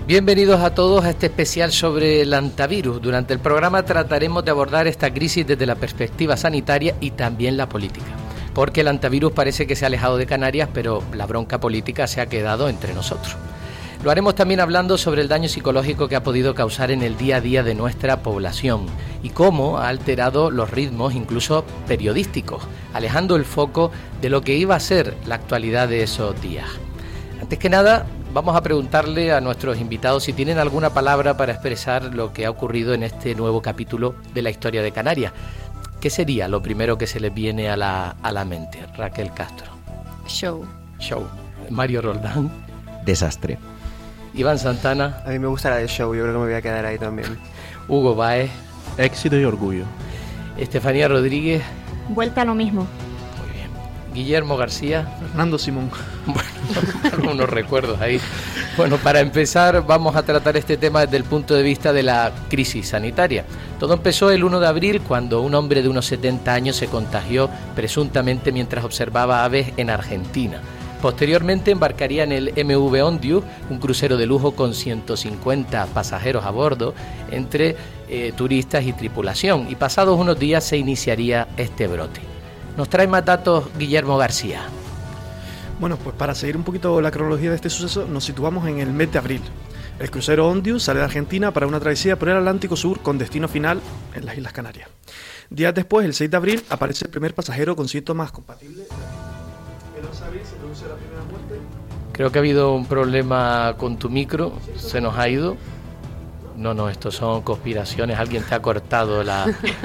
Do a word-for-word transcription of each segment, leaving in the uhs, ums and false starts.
Bienvenidos a todos a este especial sobre el hantavirus. Durante el programa trataremos de abordar esta crisis desde la perspectiva sanitaria y también la política. Porque el hantavirus parece que se ha alejado de Canarias, pero la bronca política se ha quedado entre nosotros. Lo haremos también hablando sobre el daño psicológico que ha podido causar en el día a día de nuestra población y cómo ha alterado los ritmos, incluso periodísticos, alejando el foco de lo que iba a ser la actualidad de esos días. Antes que nada, vamos a preguntarle a nuestros invitados si tienen alguna palabra para expresar lo que ha ocurrido en este nuevo capítulo de la historia de Canarias. ¿Qué sería lo primero que se les viene a la, a la mente? Raquel Castro. Show. Show. Mario Roldán. Desastre. Iván Santana. A mí me gusta la de show, yo creo que me voy a quedar ahí también. Hugo Baez. Éxito y orgullo. Estefanía Rodríguez. Vuelta a lo mismo. Muy bien. Guillermo García. Fernando Simón. Bueno, algunos recuerdos ahí. Bueno, para empezar vamos a tratar este tema desde el punto de vista de la crisis sanitaria. Todo empezó el uno de abril cuando un hombre de unos setenta años se contagió presuntamente mientras observaba aves en Argentina. Posteriormente embarcaría en el M V Ondius, un crucero de lujo con ciento cincuenta pasajeros a bordo, entre eh, turistas y tripulación, y pasados unos días se iniciaría este brote. Nos trae más datos Guillermo García. Bueno, pues para seguir un poquito la cronología de este suceso, nos situamos en el mes de abril. El crucero Ondius sale de Argentina para una travesía por el Atlántico Sur con destino final en las Islas Canarias. Días después, el seis de abril, aparece el primer pasajero con síntomas compatibles. El once de abril se produce la primera muerte. Creo que ha habido un problema con tu micro, se nos ha ido. No, no, estos son conspiraciones, alguien te ha cortado la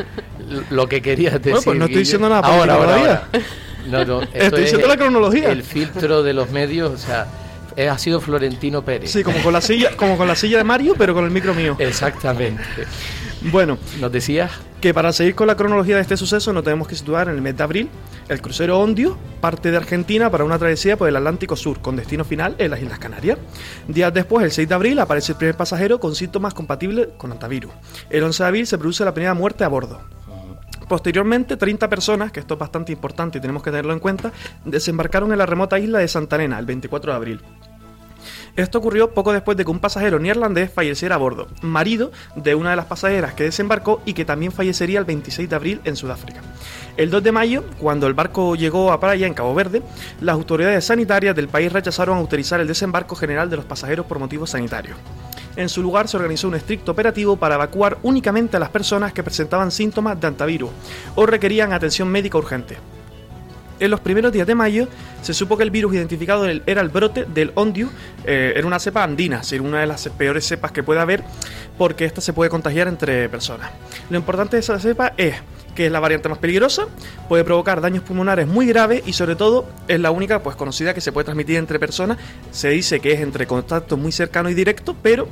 lo que querías decir. Bueno, pues no estoy diciendo nada ahora, ahora, ahora. No, no, esto estoy diciendo la cronología. El filtro de los medios, o sea, eh, ha sido Florentino Pérez. Sí, como con la silla, como con la silla de Mario, pero con el micro mío. Exactamente. Bueno, ¿nos decías? Que para seguir con la cronología de este suceso nos tenemos que situar en el mes de abril. El crucero Ondius parte de Argentina para una travesía por el Atlántico Sur con destino final en las Islas Canarias. Días después, el seis de abril, aparece el primer pasajero con síntomas compatibles con hantavirus. El once de abril se produce la primera muerte a bordo. Posteriormente, treinta personas, que esto es bastante importante y tenemos que tenerlo en cuenta, desembarcaron en la remota isla de Santa Elena el veinticuatro de abril. Esto ocurrió poco después de que un pasajero neerlandés falleciera a bordo, marido de una de las pasajeras que desembarcó y que también fallecería el veintiséis de abril en Sudáfrica. El dos de mayo, cuando el barco llegó a playa en Cabo Verde, las autoridades sanitarias del país rechazaron autorizar el desembarco general de los pasajeros por motivos sanitarios. En su lugar se organizó un estricto operativo para evacuar únicamente a las personas que presentaban síntomas de hantavirus o requerían atención médica urgente. En los primeros días de mayo se supo que el virus identificado era el brote del Ondius, eh, era una cepa andina, es decir, una de las peores cepas que puede haber porque esta se puede contagiar entre personas. Lo importante de esa cepa es que es la variante más peligrosa, puede provocar daños pulmonares muy graves y sobre todo es la única pues conocida que se puede transmitir entre personas. Se dice que es entre contacto muy cercano y directo, pero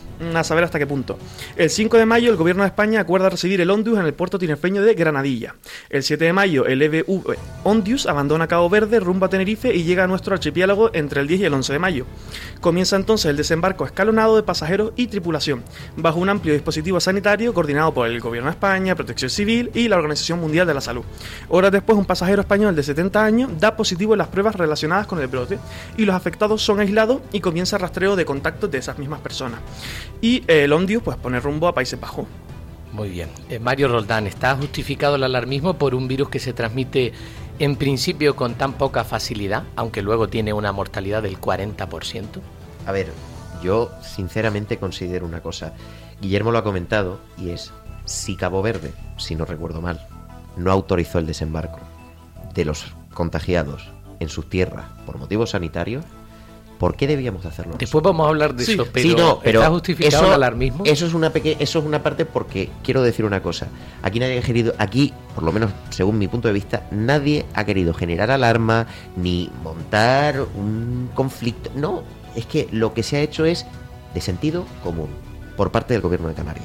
a saber hasta qué punto. El cinco de mayo el gobierno de España acuerda recibir el Ondius en el puerto tinerfeño de Granadilla. El siete de mayo el E V V Ondius abandona Cabo Verde rumbo a Tenerife y llega a nuestro archipiélago entre el diez y el once de mayo. Comienza entonces el desembarco escalonado de pasajeros y tripulación, bajo un amplio dispositivo sanitario coordinado por el gobierno de España, Protección Civil y la Organización Mundial de la Salud. Horas después, un pasajero español de setenta años da positivo en las pruebas relacionadas con el brote y los afectados son aislados y comienza el rastreo de contactos de esas mismas personas. Y el Ondius pues pone rumbo a Países Bajos. Muy bien. Eh, Mario Roldán, ¿está justificado el alarmismo por un virus que se transmite en principio con tan poca facilidad, aunque luego tiene una mortalidad del cuarenta por ciento? A ver, yo sinceramente considero una cosa. Guillermo lo ha comentado y es, si Cabo Verde, si no recuerdo mal, no autorizó el desembarco de los contagiados en sus tierras por motivos sanitarios, ¿por qué debíamos hacerlo? Después vamos a hablar de sí, eso, pero, sí, no, pero ¿está justificado eso, el alarmismo? Eso es una peque- eso es una parte porque quiero decir una cosa. Aquí nadie ha querido, aquí, por lo menos según mi punto de vista, nadie ha querido generar alarma ni montar un conflicto. No, es que lo que se ha hecho es de sentido común por parte del gobierno de Canarias.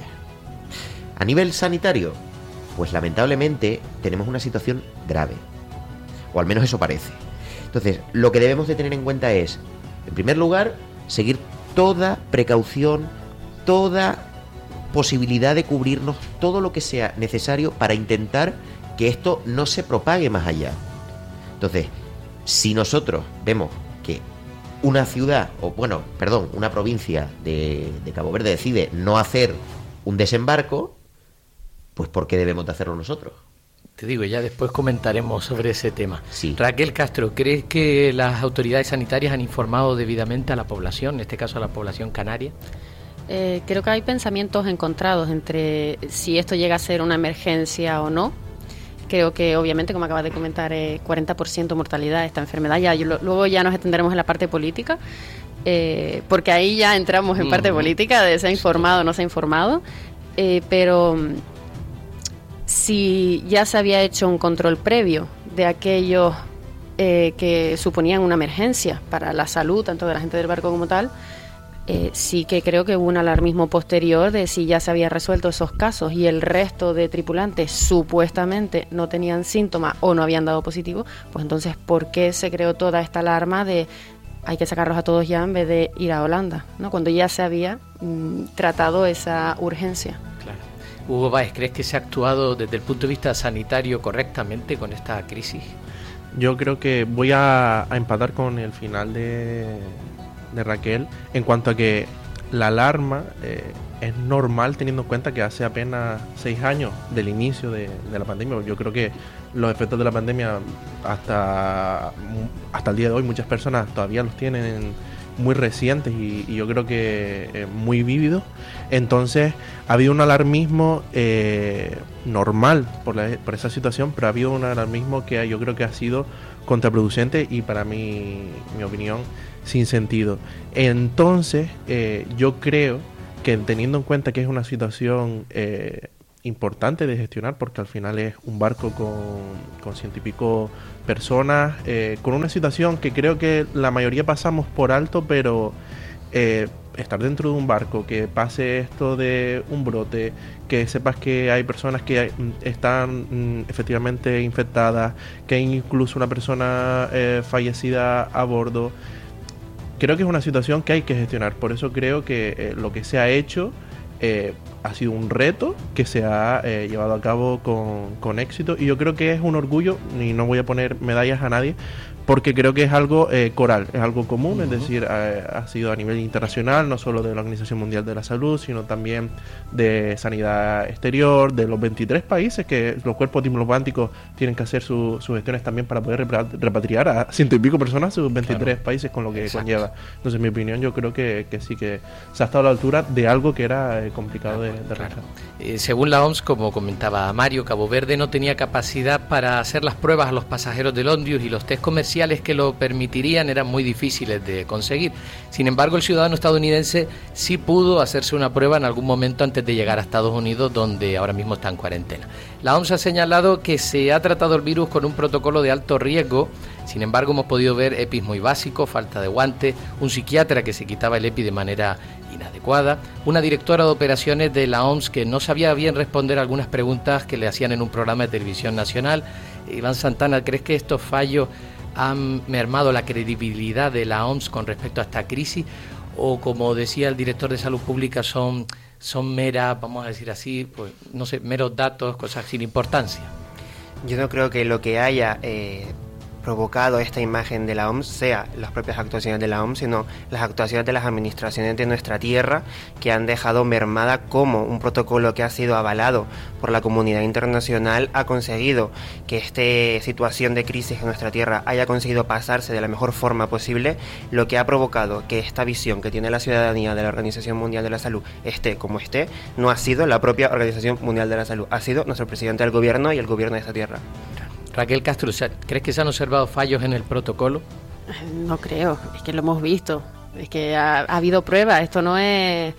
A nivel sanitario, pues lamentablemente tenemos una situación grave, o al menos eso parece. Entonces, lo que debemos de tener en cuenta es, en primer lugar, seguir toda precaución, toda posibilidad de cubrirnos, todo lo que sea necesario para intentar que esto no se propague más allá. Entonces, si nosotros vemos que una ciudad, o bueno, perdón, una provincia de, de Cabo Verde decide no hacer un desembarco, pues ¿por qué debemos de hacerlo nosotros? Te digo, ya después comentaremos sobre ese tema. Sí. Raquel Castro, ¿crees que las autoridades sanitarias han informado debidamente a la población, en este caso a la población canaria? Eh, creo que hay pensamientos encontrados entre si esto llega a ser una emergencia o no. Creo que obviamente, como acabas de comentar, eh, cuarenta por ciento mortalidad de esta enfermedad. Ya, yo, luego ya nos extenderemos en la parte política, eh, porque ahí ya entramos en parte Mm. política de se ha informado o no se ha informado. Eh, pero si ya se había hecho un control previo de aquellos eh, que suponían una emergencia para la salud, tanto de la gente del barco como tal, eh, sí que creo que hubo un alarmismo posterior de si ya se había resuelto esos casos y el resto de tripulantes supuestamente no tenían síntomas o no habían dado positivo, pues entonces, ¿por qué se creó toda esta alarma de hay que sacarlos a todos ya en vez de ir a Holanda, ¿no? Cuando ya se había mm, tratado esa urgencia? Claro. Hugo Báez, ¿crees que se ha actuado desde el punto de vista sanitario correctamente con esta crisis? Yo creo que voy a, a empatar con el final de, de Raquel en cuanto a que la alarma eh, es normal teniendo en cuenta que hace apenas seis años del inicio de, de la pandemia. Yo creo que los efectos de la pandemia hasta, hasta el día de hoy muchas personas todavía los tienen muy recientes y, y yo creo que eh, muy vívidos. Entonces ha habido un alarmismo eh, normal por, la, por esa situación, pero ha habido un alarmismo que yo creo que ha sido contraproducente y para mí, mi opinión, sin sentido. Entonces eh, yo creo que teniendo en cuenta que es una situación eh, importante de gestionar, porque al final es un barco con, con ciento y pico personas, eh, con una situación que creo que la mayoría pasamos por alto, pero eh, estar dentro de un barco, que pase esto de un brote, que sepas que hay personas que están mm, efectivamente infectadas, que hay incluso una persona eh, fallecida a bordo, creo que es una situación que hay que gestionar. Por eso creo que eh, lo que se ha hecho eh, ha sido un reto que se ha eh, llevado a cabo con, con éxito, y yo creo que es un orgullo, y no voy a poner medallas a nadie, porque creo que es algo eh, coral, es algo común, uh-huh. Es decir, eh, ha sido a nivel internacional, no solo de la Organización Mundial de la Salud, sino también de Sanidad Exterior, de los veintitrés países que los cuerpos diplomáticos tienen que hacer su, sus gestiones también para poder repatriar a ciento y pico personas a sus veintitrés claro. países, con lo que Exacto. conlleva. Entonces, en mi opinión, yo creo que, que sí que se ha estado a la altura de algo que era eh, complicado de, de realizar. Claro. Eh, según la O M S, como comentaba Mario, Cabo Verde no tenía capacidad para hacer las pruebas a los pasajeros del Ondius, y los test comerciales que lo permitirían eran muy difíciles de conseguir. Sin embargo, el ciudadano estadounidense sí pudo hacerse una prueba en algún momento antes de llegar a Estados Unidos, donde ahora mismo está en cuarentena. La O M S ha señalado que se ha tratado el virus con un protocolo de alto riesgo. Sin embargo, hemos podido ver EPIs muy básicos, falta de guantes, un psiquiatra que se quitaba el EPI de manera inadecuada, una directora de operaciones de la O M S que no sabía bien responder algunas preguntas que le hacían en un programa de televisión nacional. Iván Santana, ¿crees que estos fallos han mermado la credibilidad de la O M S con respecto a esta crisis? O, como decía el director de Salud Pública, son, son meras, vamos a decir así, pues no sé, meros datos, cosas sin importancia. Yo no creo que lo que haya eh, provocado esta imagen de la O M S sea las propias actuaciones de la O M S, sino las actuaciones de las administraciones de nuestra tierra, que han dejado mermada cómo un protocolo que ha sido avalado por la comunidad internacional ha conseguido que esta situación de crisis en nuestra tierra haya conseguido pasarse de la mejor forma posible, lo que ha provocado que esta visión que tiene la ciudadanía de la Organización Mundial de la Salud esté como esté, no ha sido la propia Organización Mundial de la Salud, ha sido nuestro presidente del gobierno y el gobierno de esta tierra. Raquel Castro, ¿crees que se han observado fallos en el protocolo? No creo, es que lo hemos visto, es que ha, ha habido pruebas, esto no es,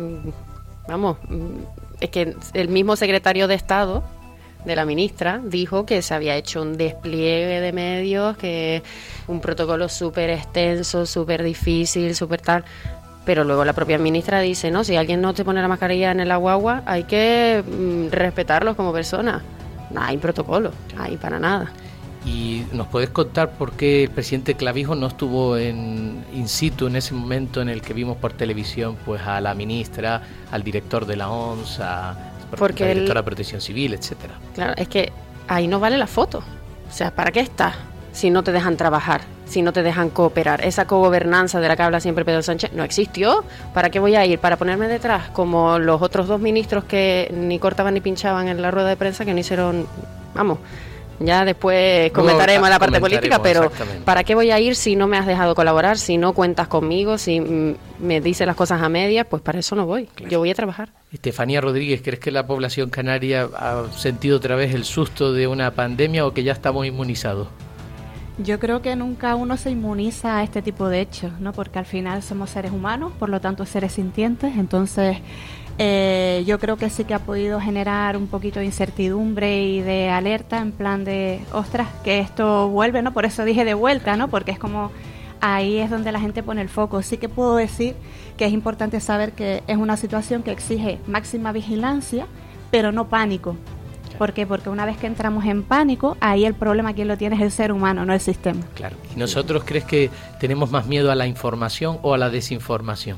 vamos, es que el mismo secretario de Estado de la ministra dijo que se había hecho un despliegue de medios, que un protocolo súper extenso, súper difícil, súper tal, pero luego la propia ministra dice, no, si alguien no te pone la mascarilla en el agua, hay que mm, respetarlos como personas. No hay protocolo, ahí para nada. ¿Y nos puedes contar por qué el presidente Clavijo no estuvo en in situ en ese momento en el que vimos por televisión pues a la ministra, al director de la O M S, a Porque la directora el... de Protección Civil, etcétera? Claro, es que ahí no vale la foto. O sea, ¿para qué estás si no te dejan trabajar? si no te dejan cooperar. Esa cogobernanza de la que habla siempre Pedro Sánchez no existió. ¿Para qué voy a ir? ¿Para ponerme detrás? Como los otros dos ministros que ni cortaban ni pinchaban en la rueda de prensa, que no hicieron... Vamos, ya después comentaremos no, la parte política, pero ¿para qué voy a ir si no me has dejado colaborar, si no cuentas conmigo, si mm, me dices las cosas a medias? Pues para eso no voy. Claro. Yo voy a trabajar. Estefanía Rodríguez, ¿crees que la población canaria ha sentido otra vez el susto de una pandemia o que ya estamos inmunizados? Yo creo que nunca uno se inmuniza a este tipo de hechos, ¿no? Porque al final somos seres humanos, por lo tanto seres sintientes, entonces eh, yo creo que sí que ha podido generar un poquito de incertidumbre y de alerta en plan de, ostras, que esto vuelve, ¿no? Por eso dije de vuelta, ¿no? Porque es como, ahí es donde la gente pone el foco. Sí que puedo decir que es importante saber que es una situación que exige máxima vigilancia, pero no pánico. ¿Por qué? Porque una vez que entramos en pánico, ahí el problema quien lo tiene es el ser humano, no el sistema. Claro. ¿Y nosotros crees que tenemos más miedo a la información o a la desinformación?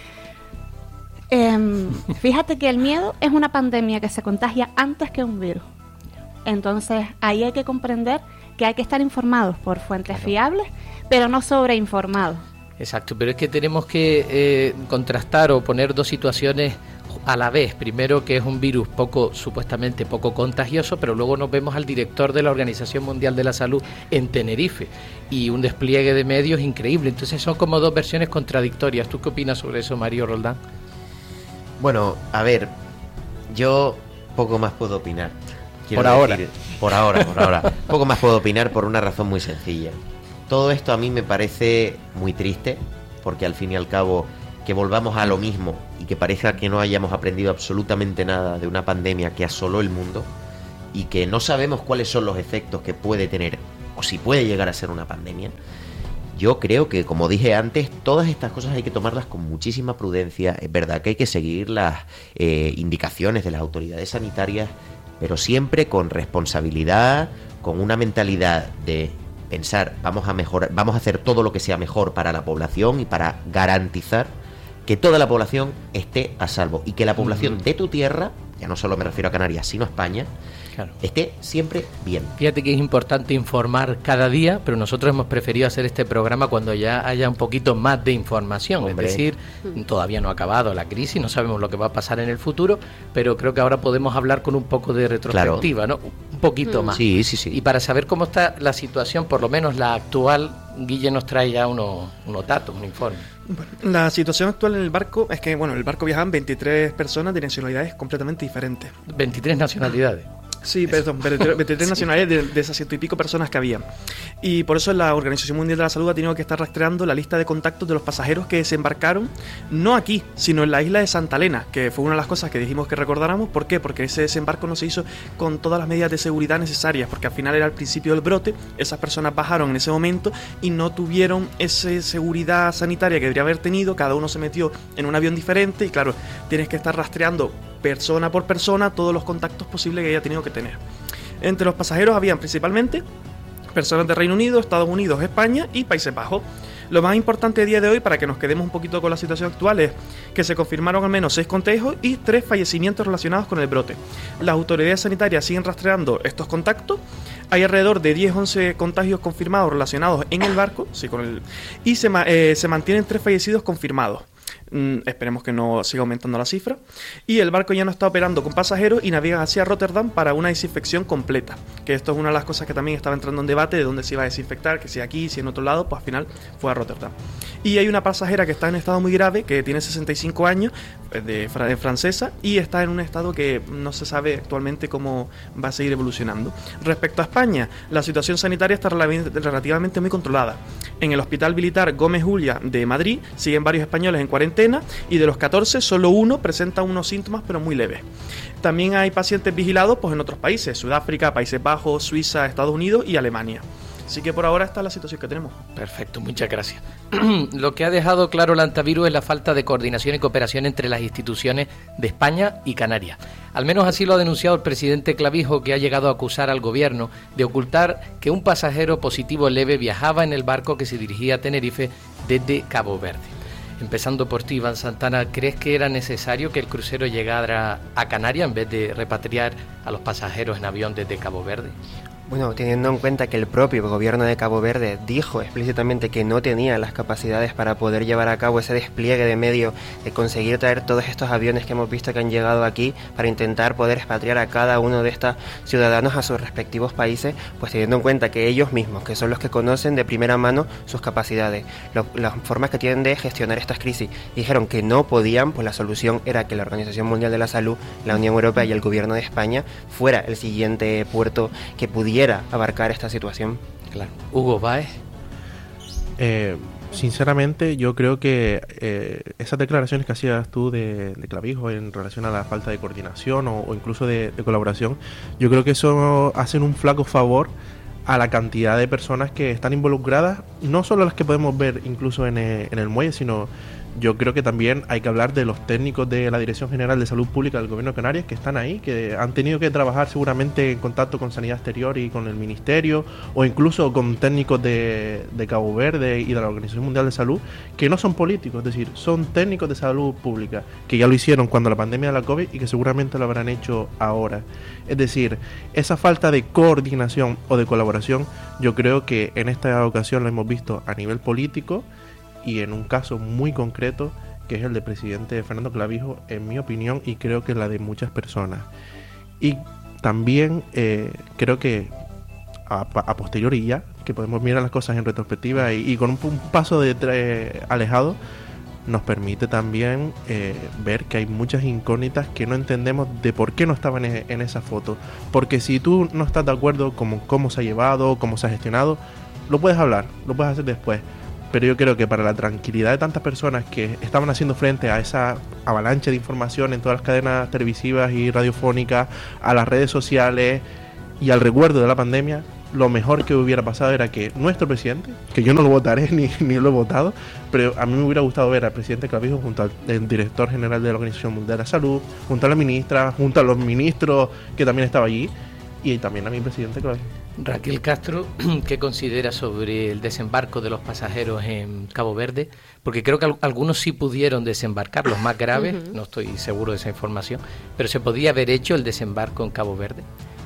Eh, fíjate que el miedo es una pandemia que se contagia antes que un virus. Entonces, ahí hay que comprender que hay que estar informados por fuentes claro. fiables, pero no sobreinformados. Exacto, pero es que tenemos que eh, contrastar o poner dos situaciones a la vez. Primero, que es un virus poco, supuestamente poco contagioso, pero luego nos vemos al director de la Organización Mundial de la Salud en Tenerife y un despliegue de medios increíble. Entonces son como dos versiones contradictorias. ¿Tú qué opinas sobre eso, Mario Roldán? Bueno, a ver, yo poco más puedo opinar. Por ahora. Decir, por ahora, por ahora. Poco más puedo opinar por una razón muy sencilla. Todo esto a mí me parece muy triste, porque al fin y al cabo que volvamos a lo mismo y que parezca que no hayamos aprendido absolutamente nada de una pandemia que asoló el mundo y que no sabemos cuáles son los efectos que puede tener o si puede llegar a ser una pandemia. Yo creo que, como dije antes, todas estas cosas hay que tomarlas con muchísima prudencia. Es verdad que hay que seguir las eh, indicaciones de las autoridades sanitarias, pero siempre con responsabilidad, con una mentalidad de pensar, vamos a mejorar, vamos a hacer todo lo que sea mejor para la población y para garantizar que toda la población esté a salvo y que la población uh-huh. de tu tierra, ya no solo me refiero a Canarias, sino a España, claro. esté siempre bien. Fíjate que es importante informar cada día, pero nosotros hemos preferido hacer este programa cuando ya haya un poquito más de información. Hombre. Es decir, todavía no ha acabado la crisis, no sabemos lo que va a pasar en el futuro, pero creo que ahora podemos hablar con un poco de retrospectiva, claro. ¿no? Un poquito mm. más. Sí, sí, sí. Y para saber cómo está la situación, por lo menos la actual, Guille nos trae ya unos, unos datos, un informe. Bueno, la situación actual en el barco es que, bueno, el barco viajaban veintitrés personas de nacionalidades completamente diferentes. veintitrés nacionalidades. Sí, perdón, veintitrés nacionalidades de, de esas ciento y pico personas que había. Y por eso la Organización Mundial de la Salud ha tenido que estar rastreando la lista de contactos de los pasajeros que desembarcaron, no aquí, sino en la isla de Santa Elena, que fue una de las cosas que dijimos que recordáramos. ¿Por qué? Porque ese desembarco no se hizo con todas las medidas de seguridad necesarias, porque al final era el principio del brote, esas personas bajaron en ese momento y no tuvieron esa seguridad sanitaria que debería haber tenido, cada uno se metió en un avión diferente y claro, tienes que estar rastreando persona por persona todos los contactos posibles que haya tenido que tener. Entre los pasajeros habían principalmente personas de Reino Unido, Estados Unidos, España y Países Bajos. Lo más importante a día de hoy, para que nos quedemos un poquito con la situación actual, es que se confirmaron al menos seis contagios y tres fallecimientos relacionados con el brote. Las autoridades sanitarias siguen rastreando estos contactos. Hay alrededor de diez a once contagios confirmados relacionados en el barco, sí, con el, y se, eh, se mantienen tres fallecidos confirmados. Mm, esperemos que no siga aumentando la cifra. Y el barco ya no está operando con pasajeros y navega hacia Rotterdam para una desinfección completa, que esto es una de las cosas que también estaba entrando en debate de dónde se iba a desinfectar, que si aquí, si en otro lado, pues al final fue a Rotterdam. Y hay una pasajera que está en estado muy grave, que tiene sesenta y cinco años, de, de francesa, y está en un estado que no se sabe actualmente cómo va a seguir evolucionando. Respecto a España, la situación sanitaria está relativamente muy controlada. En el Hospital Militar Gómez Julia de Madrid siguen varios españoles en cuarentena, y de los catorce solo uno presenta unos síntomas pero muy leves. También hay pacientes vigilados pues en otros países, Sudáfrica, Países Bajos, Suiza, Estados Unidos y Alemania. Así que por ahora esta es la situación que tenemos. Perfecto, muchas gracias. Lo que ha dejado claro el antivirus es la falta de coordinación y cooperación entre las instituciones de España y Canarias. Al menos así lo ha denunciado el presidente Clavijo, que ha llegado a acusar al gobierno de ocultar que un pasajero positivo leve viajaba en el barco que se dirigía a Tenerife desde Cabo Verde. Empezando por ti, Iván Santana, ¿crees que era necesario que el crucero llegara a Canarias en vez de repatriar a los pasajeros en avión desde Cabo Verde? Bueno, teniendo en cuenta que el propio gobierno de Cabo Verde dijo explícitamente que no tenía las capacidades para poder llevar a cabo ese despliegue de medios, de conseguir traer todos estos aviones que hemos visto que han llegado aquí para intentar poder expatriar a cada uno de estos ciudadanos a sus respectivos países, pues teniendo en cuenta que ellos mismos, que son los que conocen de primera mano sus capacidades, lo, las formas que tienen de gestionar estas crisis, dijeron que no podían, pues la solución era que la Organización Mundial de la Salud, la Unión Europea y el gobierno de España fuera el siguiente puerto que pudiera abarcar esta situación. Claro. Hugo Báez. Eh, sinceramente, yo creo que eh, esas declaraciones que hacías tú de, de Clavijo en relación a la falta de coordinación o, o incluso de, de colaboración, yo creo que eso hacen un flaco favor a la cantidad de personas que están involucradas, no solo las que podemos ver incluso en el, en el muelle, sino yo creo que también hay que hablar de los técnicos de la Dirección General de Salud Pública del Gobierno de Canarias que están ahí, que han tenido que trabajar seguramente en contacto con Sanidad Exterior y con el Ministerio, o incluso con técnicos de, de Cabo Verde y de la Organización Mundial de Salud, que no son políticos, es decir, son técnicos de salud pública, que ya lo hicieron cuando la pandemia de la COVID y que seguramente lo habrán hecho ahora. Es decir, esa falta de coordinación o de colaboración, yo creo que en esta ocasión lo hemos visto a nivel político, y en un caso muy concreto, que es el del presidente Fernando Clavijo, en mi opinión, y creo que la de muchas personas. Y también eh, creo que a, a posteriori ya, que podemos mirar las cosas en retrospectiva y, y con un, un paso de eh, alejado, nos permite también eh, ver que hay muchas incógnitas que no entendemos de por qué no estaban en, en esa foto. Porque si tú no estás de acuerdo con cómo se ha llevado, cómo se ha gestionado, lo puedes hablar, lo puedes hacer después. Pero yo creo que para la tranquilidad de tantas personas que estaban haciendo frente a esa avalancha de información en todas las cadenas televisivas y radiofónicas, a las redes sociales y al recuerdo de la pandemia, lo mejor que hubiera pasado era que nuestro presidente, que yo no lo votaré ni, ni lo he votado, pero a mí me hubiera gustado ver al presidente Clavijo junto al director general de la Organización Mundial de la Salud, junto a la ministra, junto a los ministros que también estaban allí, y también a mi presidente Clavijo. Raquel Castro, ¿qué considera sobre el desembarco de los pasajeros en Cabo Verde? Porque creo que algunos sí pudieron desembarcar, los más graves, uh-huh. No estoy seguro de esa información, pero ¿se podía haber hecho el desembarco en Cabo Verde?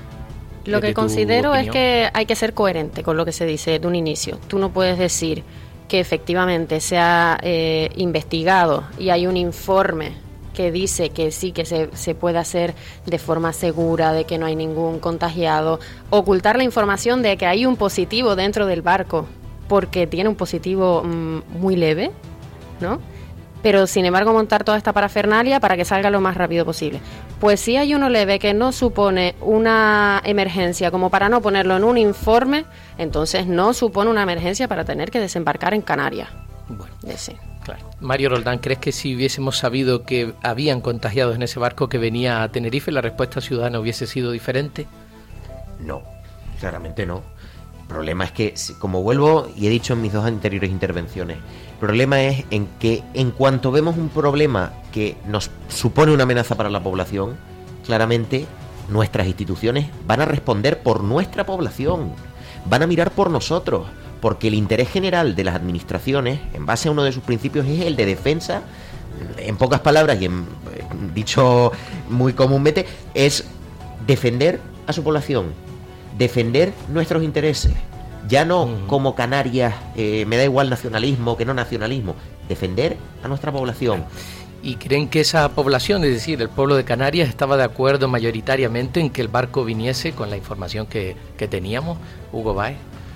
Lo que considero es que hay que ser coherente con lo que se dice de un inicio. Tú no puedes decir que efectivamente se ha eh, investigado y hay un informe que dice que sí, que se, se puede hacer de forma segura, de que no hay ningún contagiado, ocultar la información de que hay un positivo dentro del barco porque tiene un positivo mmm, muy leve, ¿no? Pero sin embargo montar toda esta parafernalia para que salga lo más rápido posible. Pues si hay uno leve que no supone una emergencia como para no ponerlo en un informe, entonces no supone una emergencia para tener que desembarcar en Canarias. Bueno, sí. Claro. Mario Roldán, ¿crees que si hubiésemos sabido que habían contagiados en ese barco que venía a Tenerife, la respuesta ciudadana hubiese sido diferente? No, claramente no. El problema es que, como vuelvo y he dicho en mis dos anteriores intervenciones, el problema es en que en cuanto vemos un problema que nos supone una amenaza para la población, claramente nuestras instituciones van a responder por nuestra población, van a mirar por nosotros. Porque el interés general de las administraciones, en base a uno de sus principios, es el de defensa, en pocas palabras y en, dicho muy comúnmente, es defender a su población, defender nuestros intereses. Ya no mm. como Canarias, eh, me da igual nacionalismo que no nacionalismo, defender a nuestra población. ¿Y creen que esa población, es decir, el pueblo de Canarias, estaba de acuerdo mayoritariamente en que el barco viniese con la información que, que teníamos? Hugo Báez.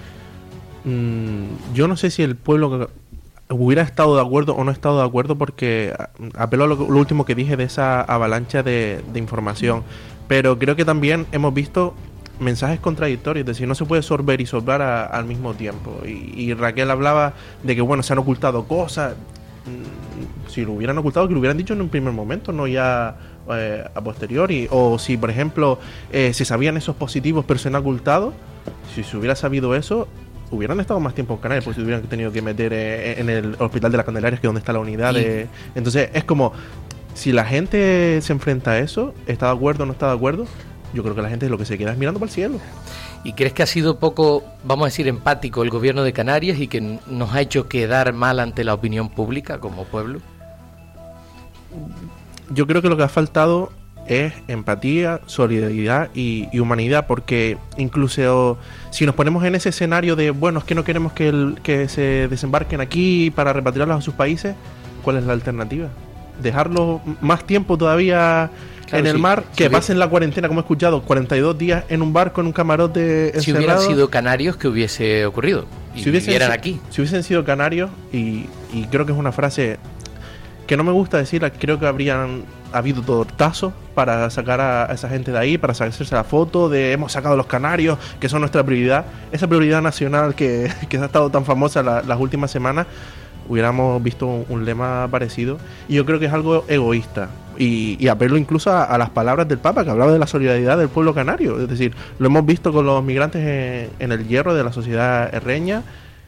Yo no sé si el pueblo hubiera estado de acuerdo o no estado de acuerdo, porque apelo a lo, lo último que dije de esa avalancha de, de información, pero creo que también hemos visto mensajes contradictorios, es decir, no se puede sorber y sorber a, al mismo tiempo, y, y Raquel hablaba de que bueno, se han ocultado cosas. Si lo hubieran ocultado, que lo hubieran dicho en un primer momento, no ya eh, a posteriori, o si por ejemplo eh, se sabían esos positivos pero se han ocultado, si se hubiera sabido eso, hubieran estado más tiempo en Canarias, porque se hubieran tenido que meter eh, en el hospital de las Candelarias, que es donde está la unidad. De... Entonces es como, si la gente se enfrenta a eso, ¿está de acuerdo o no está de acuerdo? Yo creo que la gente lo que se queda es mirando para el cielo. ¿Y crees que ha sido poco, vamos a decir, empático el gobierno de Canarias y que nos ha hecho quedar mal ante la opinión pública como pueblo? Yo creo que lo que ha faltado es empatía, solidaridad y, y humanidad, porque incluso si nos ponemos en ese escenario de, bueno, es que no queremos que, el, que se desembarquen aquí para repatriarlos a sus países, ¿cuál es la alternativa? Dejarlos más tiempo todavía claro, en el sí. mar, que si pasen la cuarentena, como he escuchado, cuarenta y dos días en un barco, en un camarote encerrado. Si hubieran sido canarios, ¿qué hubiese ocurrido? Y si hubiesen vivieran aquí. Si hubiesen sido canarios, y, y creo que es una frase que no me gusta decirla, creo que habrían habido tortazos para sacar a esa gente de ahí, para hacerse la foto de hemos sacado a los canarios, que son nuestra prioridad, esa prioridad nacional que, que ha estado tan famosa la, las últimas semanas. Hubiéramos visto un, un lema parecido, y yo creo que es algo egoísta, y, y apelo incluso a, a las palabras del Papa, que hablaba de la solidaridad del pueblo canario. Es decir, lo hemos visto con los migrantes en, en el hierro de la sociedad herreña.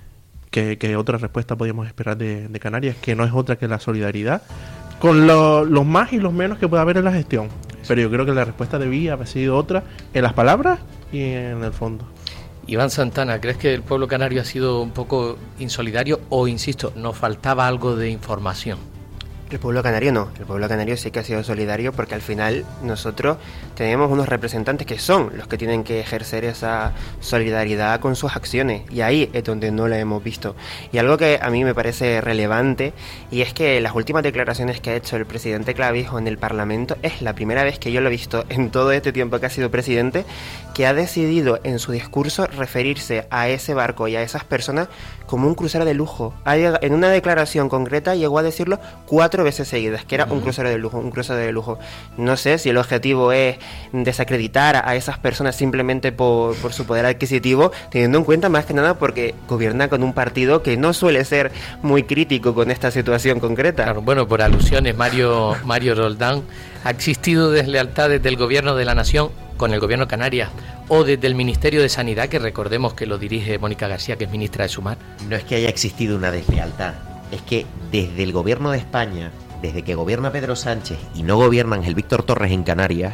Que, que otra respuesta podíamos esperar de, de Canarias, que no es otra que la solidaridad, con lo, los más y los menos que pueda haber en la gestión. Pero yo creo que la respuesta debía haber sido otra en las palabras y en el fondo. Iván Santana, ¿crees que el pueblo canario ha sido un poco insolidario o, insisto, nos faltaba algo de información? El pueblo canario no, el pueblo canario sí que ha sido solidario, porque al final nosotros tenemos unos representantes que son los que tienen que ejercer esa solidaridad con sus acciones, y ahí es donde no la hemos visto. Y algo que a mí me parece relevante, y es que las últimas declaraciones que ha hecho el presidente Clavijo en el Parlamento es la primera vez que yo lo he visto en todo este tiempo que ha sido presidente, que ha decidido en su discurso referirse a ese barco y a esas personas como un crucero de lujo. En una declaración concreta llegó a decirlo cuatro veces seguidas, que era uh-huh. un crucero de lujo, un crucero de lujo. No sé si el objetivo es desacreditar a esas personas simplemente por, por su poder adquisitivo, teniendo en cuenta más que nada porque gobierna con un partido que no suele ser muy crítico con esta situación concreta. Claro, bueno, por alusiones, Mario, Mario Roldán, ¿ha existido deslealtad desde el gobierno de la nación con el gobierno de Canarias o desde el Ministerio de Sanidad, que recordemos que lo dirige Mónica García, que es ministra de Sumar? No es que haya existido una deslealtad, es que desde el gobierno de España, desde que gobierna Pedro Sánchez y no gobierna Ángel Víctor Torres en Canarias,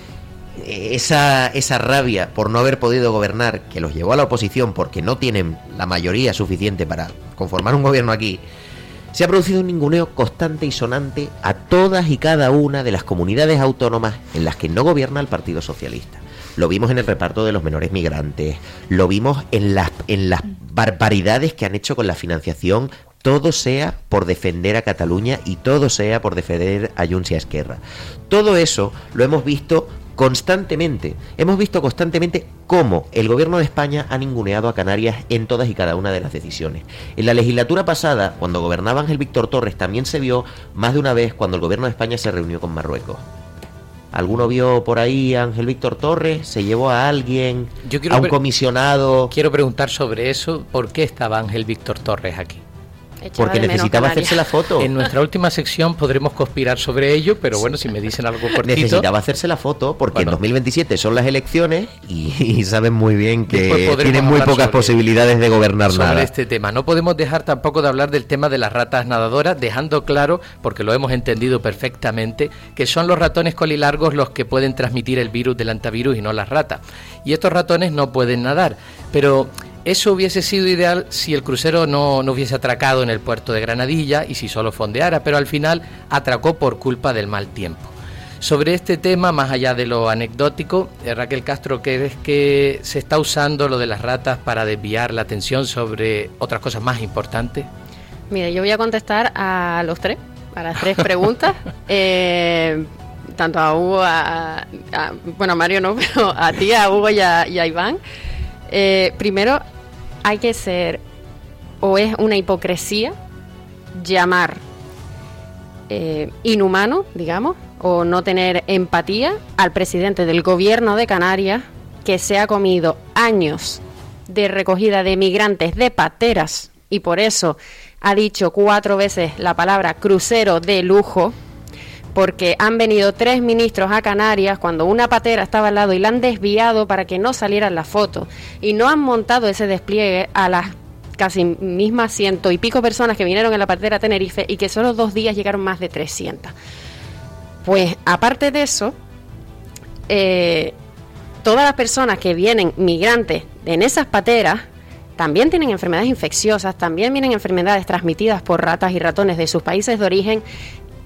esa, esa rabia por no haber podido gobernar, que los llevó a la oposición porque no tienen la mayoría suficiente para conformar un gobierno aquí, se ha producido un ninguneo constante y sonante a todas y cada una de las comunidades autónomas en las que no gobierna el Partido Socialista. Lo vimos en el reparto de los menores migrantes, lo vimos en las, en las barbaridades que han hecho con la financiación, todo sea por defender a Cataluña y todo sea por defender a Junts y a Esquerra. Todo eso lo hemos visto constantemente. Hemos visto constantemente cómo el gobierno de España ha ninguneado a Canarias en todas y cada una de las decisiones. En la legislatura pasada, cuando gobernaba Ángel Víctor Torres, también se vio más de una vez cuando el gobierno de España se reunió con Marruecos. ¿Alguno vio por ahí a Ángel Víctor Torres? ¿Se llevó a alguien? Yo quiero ¿A un pre- comisionado? Quiero preguntar sobre eso. ¿Por qué estaba Ángel Víctor Torres aquí? Porque necesitaba hacerse la foto. En nuestra última sección podremos conspirar sobre ello, pero bueno, si me dicen algo cortito. Necesitaba hacerse la foto porque bueno, en dos mil veintisiete son las elecciones y, y saben muy bien que tienen muy pocas sobre, posibilidades de gobernar sobre nada. Sobre este tema. No podemos dejar tampoco de hablar del tema de las ratas nadadoras, dejando claro, porque lo hemos entendido perfectamente, que son los ratones colilargos los que pueden transmitir el virus del antivirus y no las ratas. Y estos ratones no pueden nadar, pero eso hubiese sido ideal si el crucero no, no hubiese atracado en el puerto de Granadilla y si solo fondeara, pero al final atracó por culpa del mal tiempo. Sobre este tema, más allá de lo anecdótico, eh, Raquel Castro, ¿crees que se está usando lo de las ratas para desviar la atención sobre otras cosas más importantes? Mire, yo voy a contestar a los tres, a las tres preguntas. eh, tanto a Hugo, a, a, bueno, a Mario no, pero a ti, a Hugo y a, y a Iván. Eh, primero, hay que ser, o es una hipocresía, llamar eh, inhumano, digamos, o no tener empatía al presidente del gobierno de Canarias, que se ha comido años de recogida de migrantes de pateras y por eso ha dicho cuatro veces la palabra crucero de lujo, porque han venido tres ministros a Canarias cuando una patera estaba al lado y la han desviado para que no saliera en la foto, y no han montado ese despliegue a las casi mismas ciento y pico personas que vinieron en la patera Tenerife y que solo dos días llegaron más de trescientas. Pues aparte de eso, eh, todas las personas que vienen migrantes en esas pateras también tienen enfermedades infecciosas, también vienen enfermedades transmitidas por ratas y ratones de sus países de origen.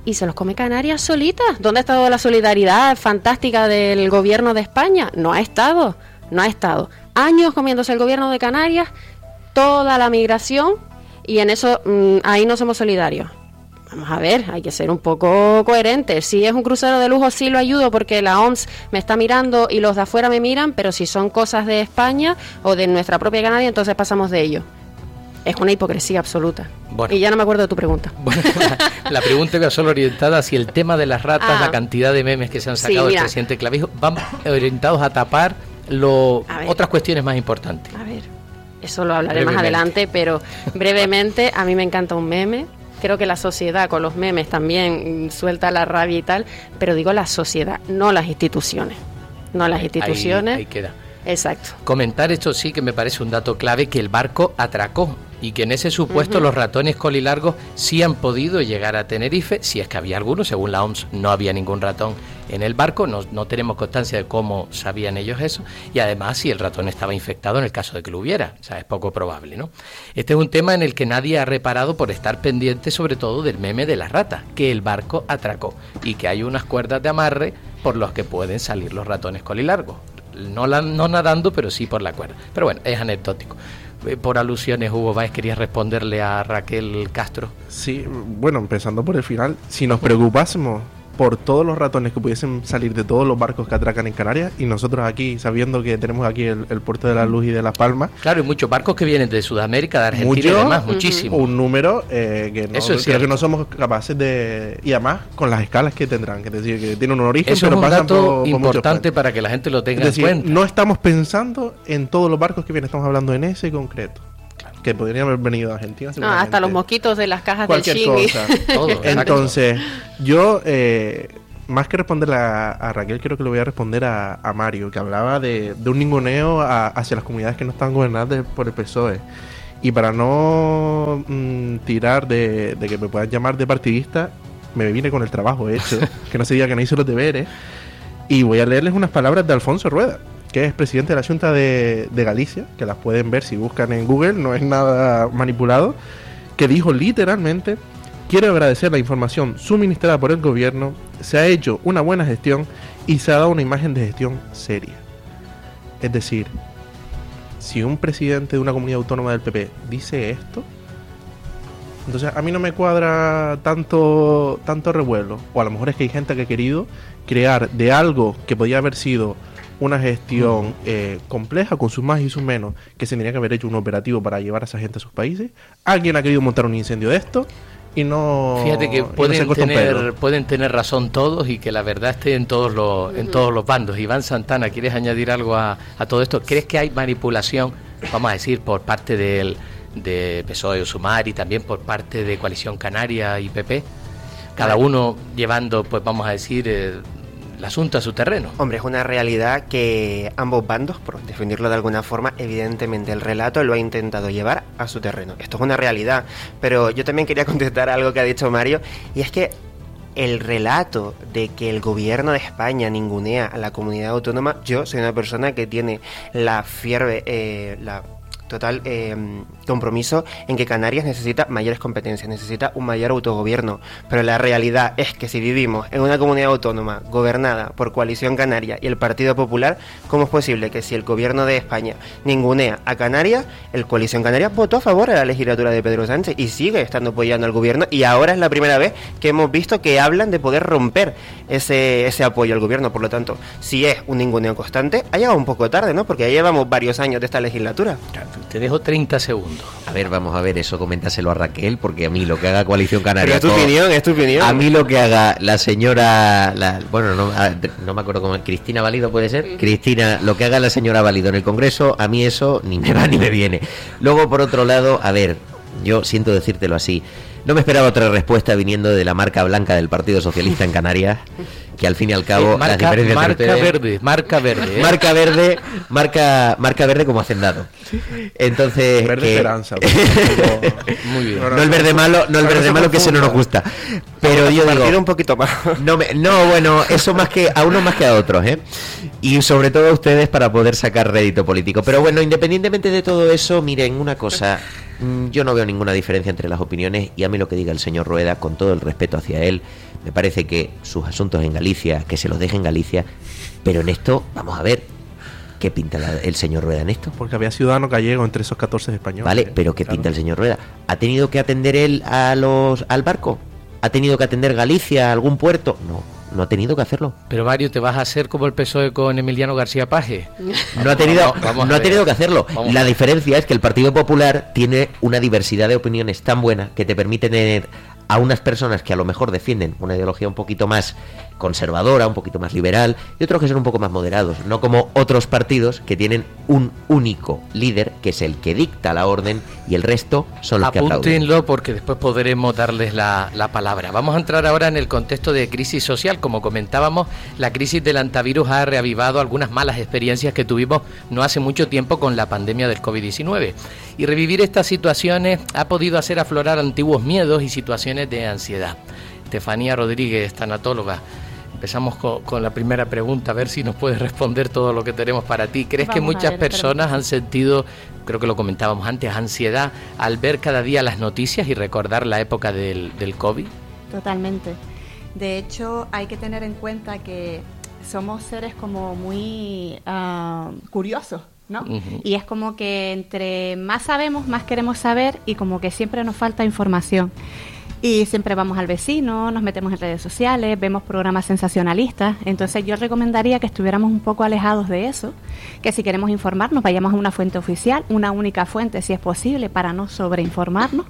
y se los come Canarias solita. ¿Dónde ha estado la solidaridad fantástica del gobierno de España? No ha estado, no ha estado. Años comiéndose el gobierno de Canarias, toda la migración, y en eso mmm, ahí no somos solidarios. Vamos a ver, hay que ser un poco coherentes. Si es un crucero de lujo, sí lo ayudo porque la O M S me está mirando y los de afuera me miran, pero si son cosas de España o de nuestra propia Canarias, entonces pasamos de ello. Es una hipocresía absoluta. Bueno, y ya no me acuerdo de tu pregunta. Bueno, la, la pregunta iba solo orientada hacia el tema de las ratas, ah, la cantidad de memes que se han sacado sí, del presidente Clavijo, van orientados a tapar lo, a otras cuestiones más importantes. A ver, eso lo hablaré más adelante, pero brevemente, a mí me encanta un meme. Creo que la sociedad con los memes también suelta la rabia y tal, pero digo la sociedad, no las instituciones. No las instituciones. Ahí, ahí queda. Exacto. Comentar esto sí que me parece un dato clave, que el barco atracó y que en ese supuesto uh-huh. los ratones colilargos sí han podido llegar a Tenerife, si es que había alguno. Según la O M S no había ningún ratón en el barco, no, no tenemos constancia de cómo sabían ellos eso, y además si el ratón estaba infectado en el caso de que lo hubiera, o sea, es poco probable, ¿no? Este es un tema en el que nadie ha reparado por estar pendiente sobre todo del meme de la rata, que el barco atracó y que hay unas cuerdas de amarre por los que pueden salir los ratones colilargos. No, la, no nadando, pero sí por la cuerda. Pero bueno, es anecdótico. Por alusiones, Hugo Báez, ¿querías responderle a Raquel Castro? Sí, bueno, empezando por el final, si nos preocupásemos por todos los ratones que pudiesen salir de todos los barcos que atracan en Canarias, y nosotros aquí, sabiendo que tenemos aquí el, el puerto de la Luz y de Las Palmas. Claro, y muchos barcos que vienen de Sudamérica, de Argentina mucho, y demás, muchísimo. Un número eh, que no, Eso es creo que no somos capaces de... Y además, con las escalas que tendrán, que es decir, que tienen un origen, eso pero es un pasan dato por, importante por para que la gente lo tenga es decir, en cuenta. No estamos pensando en todos los barcos que vienen, estamos hablando en ese concreto. Que podrían haber venido a Argentina. No, hasta los mosquitos de las cajas cualquier del Shingy. Cosa. Todo, entonces, yo, eh, más que responderle a, a Raquel, creo que le voy a responder a, a Mario, que hablaba de, de un ninguneo a, hacia las comunidades que no están gobernadas de, por el P S O E. Y para no mmm, tirar de, de que me puedan llamar de partidista, me vine con el trabajo hecho, que no se diga que no hice los deberes, y voy a leerles unas palabras de Alfonso Rueda, que es presidente de la Junta de, de Galicia, que las pueden ver si buscan en Google, no es nada manipulado, que dijo literalmente: quiero agradecer la información suministrada por el gobierno, se ha hecho una buena gestión y se ha dado una imagen de gestión seria. Es decir, si un presidente de una comunidad autónoma del P P dice esto, entonces a mí no me cuadra tanto, tanto revuelo, o a lo mejor es que hay gente que ha querido crear de algo que podía haber sido una gestión eh, compleja, con sus más y sus menos, que se tendría que haber hecho un operativo para llevar a esa gente a sus países. Alguien ha querido montar un incendio de esto y no... Fíjate que pueden, no tener, pueden tener razón todos y que la verdad esté en todos los, en todos los bandos. Iván Santana, ¿quieres añadir algo a, a todo esto? ¿Crees que hay manipulación, vamos a decir, por parte del de P S O E o Sumar y también por parte de Coalición Canaria y P P? Cada uno llevando, pues vamos a decir... Eh, el asunto a su terreno. Hombre, es una realidad que ambos bandos, por definirlo de alguna forma, evidentemente el relato lo ha intentado llevar a su terreno. Esto es una realidad, pero yo también quería contestar algo que ha dicho Mario, y es que el relato de que el gobierno de España ningunea a la comunidad autónoma, yo soy una persona que tiene la fierve, eh, la total eh, compromiso en que Canarias necesita mayores competencias, necesita un mayor autogobierno, pero la realidad es que si vivimos en una comunidad autónoma gobernada por Coalición Canaria y el Partido Popular, ¿cómo es posible que si el gobierno de España ningunea a Canarias, el Coalición Canaria votó a favor de la legislatura de Pedro Sánchez y sigue estando apoyando al gobierno, y ahora es la primera vez que hemos visto que hablan de poder romper ese, ese apoyo al gobierno? Por lo tanto, si es un ninguneo constante, ha llegado un poco tarde, ¿no? Porque ya llevamos varios años de esta legislatura. Te dejo treinta segundos. A ver, vamos a ver, eso coméntaselo a Raquel, porque a mí lo que haga Coalición Canaria... Pero es tu opinión, es tu opinión. A mí lo que haga la señora... La, bueno, no, no me acuerdo cómo... ¿Cristina Valido puede ser? Cristina, lo que haga la señora Valido en el Congreso, a mí eso ni me va ni me viene. Luego, por otro lado, a ver, yo siento decírtelo así, no me esperaba otra respuesta viniendo de la marca blanca del Partido Socialista en Canarias, que al fin y al cabo... Eh, marca, las diferencias marca ustedes, verde, marca verde. ¿eh? Marca verde, marca, marca verde como hacendado. Entonces... Verde que, esperanza. Muy bien. No el verde malo, no el verde malo que se no nos gusta. Pero yo digo... un poquito más. No, me, no, bueno, eso más que a unos más que a otros, ¿eh? Y sobre todo a ustedes para poder sacar rédito político. Pero bueno, independientemente de todo eso, miren, una cosa... mm, yo no veo ninguna diferencia entre las opiniones, y a mí lo que diga el señor Rueda, con todo el respeto hacia él, me parece que sus asuntos en Galicia, que se los deje en Galicia, pero en esto, vamos a ver, ¿qué pinta la, el señor Rueda en esto? Porque había ciudadanos gallegos entre esos catorce españoles. Vale, pero ¿qué claro. pinta el señor Rueda? ¿Ha tenido que atender él a los al barco? ¿Ha tenido que atender Galicia a algún puerto? No, no ha tenido que hacerlo. Pero Mario, ¿te vas a hacer como el P S O E con Emiliano García Paje? No ha tenido, Vamos, vamos no a ha tenido ver. que hacerlo. Vamos. La diferencia es que el Partido Popular tiene una diversidad de opiniones tan buena que te permite tener a unas personas que a lo mejor defienden una ideología un poquito más conservadora, un poquito más liberal, y otros que son un poco más moderados, no como otros partidos que tienen un único líder, que es el que dicta la orden, y el resto son los que aplauden. Apúntenlo porque después podremos darles la, la palabra. Vamos a entrar ahora en el contexto de crisis social. Como comentábamos, la crisis del antivirus ha reavivado algunas malas experiencias que tuvimos no hace mucho tiempo con la pandemia del COVID diecinueve. Y revivir estas situaciones ha podido hacer aflorar antiguos miedos y situaciones de ansiedad. Estefanía Rodríguez, tanatóloga. Empezamos con, con la primera pregunta, a ver si nos puedes responder todo lo que tenemos para ti. ¿Crees Vamos que a muchas ver, personas pero... han sentido, creo que lo comentábamos antes, ansiedad al ver cada día las noticias y recordar la época del, del COVID? Totalmente. De hecho, hay que tener en cuenta que somos seres como muy uh, curiosos, ¿no? Uh-huh. Y es como que entre más sabemos, más queremos saber, y como que siempre nos falta información. Y siempre vamos al vecino, nos metemos en redes sociales, vemos programas sensacionalistas. Entonces yo recomendaría que estuviéramos un poco alejados de eso, que si queremos informarnos vayamos a una fuente oficial, una única fuente si es posible, para no sobreinformarnos,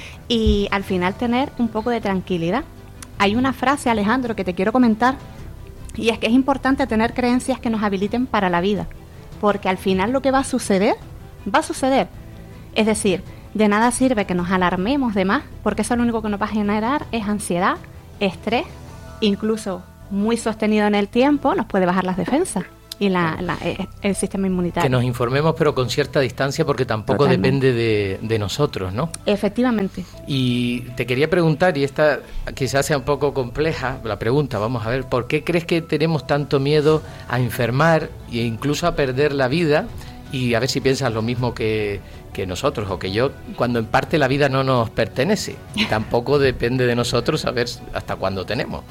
y al final tener un poco de tranquilidad. Hay una frase, Alejandro, que te quiero comentar, y es que es importante tener creencias que nos habiliten para la vida, porque al final lo que va a suceder, va a suceder. Es decir, de nada sirve que nos alarmemos de más, porque eso lo único que nos va a generar es ansiedad, estrés, incluso muy sostenido en el tiempo, nos puede bajar las defensas y la, la, el sistema inmunitario. Que nos informemos, pero con cierta distancia, porque tampoco Totalmente. depende de, de nosotros, ¿no? Efectivamente. Y te quería preguntar, y esta quizás sea un poco compleja la pregunta, vamos a ver, ¿por qué crees que tenemos tanto miedo a enfermar e incluso a perder la vida? Y a ver si piensas lo mismo que, que nosotros o que yo, cuando en parte la vida no nos pertenece y tampoco depende de nosotros saber hasta cuándo tenemos.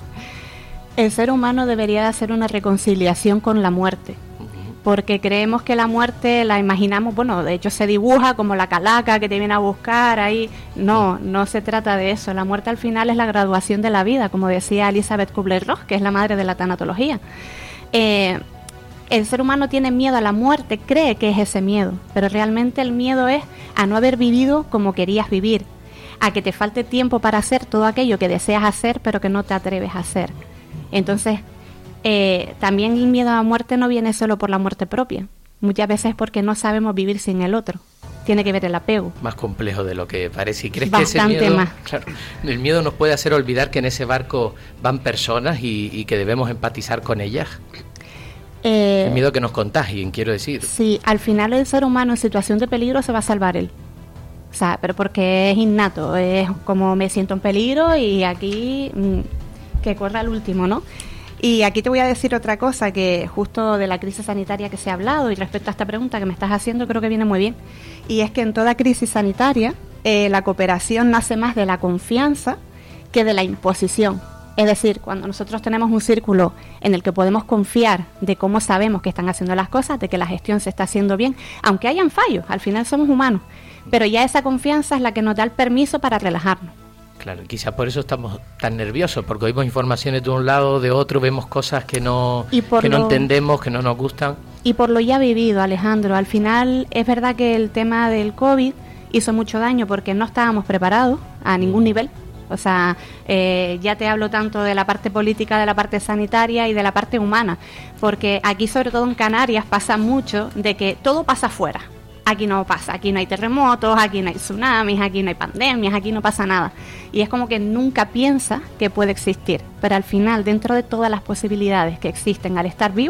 El ser humano debería hacer una reconciliación con la muerte, porque creemos que la muerte la imaginamos, bueno, de hecho se dibuja como la calaca que te viene a buscar ahí. No, no se trata de eso. La muerte al final es la graduación de la vida, como decía Elizabeth Kubler-Ross, que es la madre de la tanatología. Eh... El ser humano tiene miedo a la muerte, cree que es ese miedo, pero realmente el miedo es a no haber vivido como querías vivir, a que te falte tiempo para hacer todo aquello que deseas hacer pero que no te atreves a hacer. Entonces, eh, también el miedo a la muerte no viene solo por la muerte propia, muchas veces es porque no sabemos vivir sin el otro. Tiene que ver el apego. Más complejo de lo que parece. ¿Y crees Bastante que ese miedo, más. Claro, el miedo nos puede hacer olvidar que en ese barco van personas y, y que debemos empatizar con ellas? Eh, el miedo que nos contagien, quiero decir. Sí, al final el ser humano en situación de peligro se va a salvar él. O sea, pero porque es innato, es como me siento en peligro y aquí mmm, que corra el último, ¿no? Y aquí te voy a decir otra cosa, que justo de la crisis sanitaria que se ha hablado y respecto a esta pregunta que me estás haciendo, creo que viene muy bien. Y es que en toda crisis sanitaria eh, la cooperación nace más de la confianza que de la imposición. Es decir, cuando nosotros tenemos un círculo en el que podemos confiar de cómo sabemos que están haciendo las cosas, de que la gestión se está haciendo bien, aunque hayan fallos, al final somos humanos, pero ya esa confianza es la que nos da el permiso para relajarnos. Claro, quizás por eso estamos tan nerviosos, porque oímos informaciones de un lado, de otro, vemos cosas que no, que no lo, entendemos, que no nos gustan. Y por lo ya vivido, Alejandro, al final es verdad que el tema del COVID hizo mucho daño porque no estábamos preparados a ningún nivel. O sea, eh, ya te hablo tanto de la parte política, de la parte sanitaria y de la parte humana, porque aquí, sobre todo en Canarias, pasa mucho de que todo pasa afuera. Aquí no pasa, aquí no hay terremotos, aquí no hay tsunamis, aquí no hay pandemias, aquí no pasa nada. Y es como que nunca piensa que puede existir, pero al final, dentro de todas las posibilidades que existen al estar vivos,